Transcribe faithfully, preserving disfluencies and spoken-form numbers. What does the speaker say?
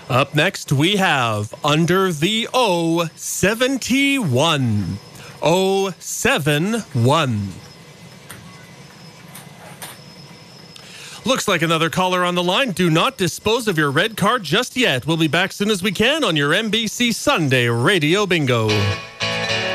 Up next, we have Under the O seventy-one. O seventy-one. Looks like another caller on the line. Do not dispose of your red card just yet. We'll be back soon as we can on your N B C Sunday Radio Bingo.